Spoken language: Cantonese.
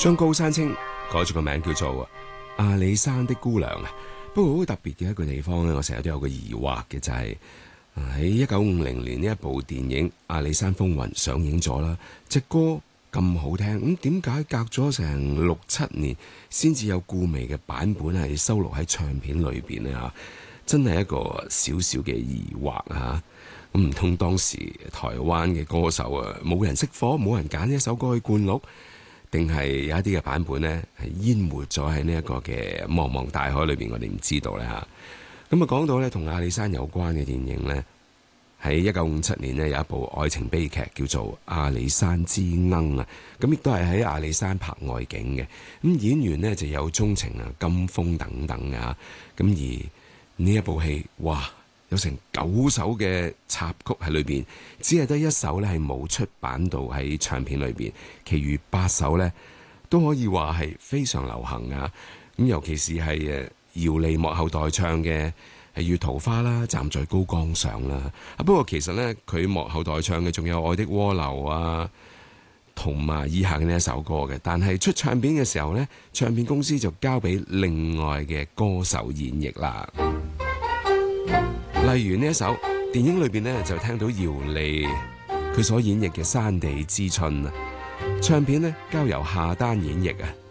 將高山青改咗個名叫做阿里山的姑娘啊。不過好特別嘅一個地方咧，我成日都有個疑惑嘅，就係喺1950年呢一部電影《阿里山風雲》上映咗啦，隻歌咁好聽，咁點解隔咗成6-7年先至有顧媚嘅版本係收錄喺唱片裏邊呢？嚇，真係一個少少嘅疑惑啊！咁唔通當時台灣嘅歌手啊冇人識貨，冇人揀呢一首歌去灌錄？定係有一啲嘅版本呢，係淹沒咗喺呢一個嘅茫茫大海裏邊，我哋唔知道咧嚇。咁啊講到咧同阿里山有關嘅電影呢，喺1957年呢，有一部愛情悲劇叫做《阿里山之鶯》啊，咁亦都係喺阿里山拍外景嘅。咁演員呢就有鍾情啊、金峰等等啊。咁而呢一部戲，哇！有成9首嘅插曲喺裏邊，只係得1首咧係冇出版到喺唱片裏邊，其餘8首咧都可以話係非常流行啊！咁尤其是係姚莉幕後代唱嘅係《月桃花》啦，《站在高崗上》啦。不過其實咧佢幕後代唱嘅仲有《愛的渦流》啊，同埋以下嘅呢一首歌嘅。但係出唱片嘅時候咧，唱片公司就交俾另外嘅歌手演繹啦。例如呢一首電影裏邊呢，就聽到姚莉佢所演繹嘅《山地之春》啊，唱片呢交由夏丹演繹啊。